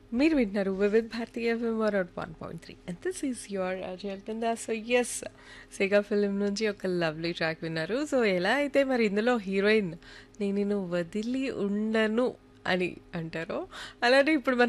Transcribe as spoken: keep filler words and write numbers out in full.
మీరు వింటున్నారు Vividh Bharati FM one one point three and this is your Ajay కింద. సో ఎస్, సెగా ఫిలిం నుంచి ఒక లవ్లీ ట్రాక్ విన్నారు. సో ఎలా అయితే మరి ఇందులో హీరోయిన్ నేను నిన్ను వదిలి ఉండను అని అంటారో, అలానే ఇప్పుడు మన